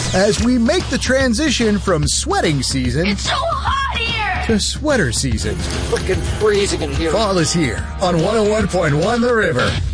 as we make the transition from sweating season It's so hot here! to sweater season. Freaking freezing in here. Fall is here on 101.1 The River.